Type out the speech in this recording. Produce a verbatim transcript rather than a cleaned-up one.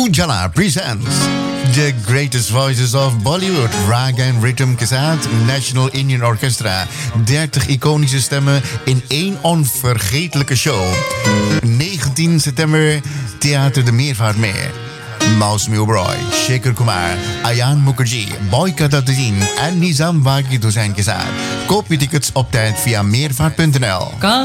Ujala presents the greatest voices of Bollywood, Rag and Rhythm के साथ National Indian Orchestra. dertig iconische stemmen in één onvergetelijke show. negentien september, Theater de Meervaartmeer. Mausmi Oberoi, Shekhar Kumar, Ayan Mukherjee, Boyka Tatooine en Nizam Waghi zijn के साथ. Koop je tickets op tijd via meervaart punt n l.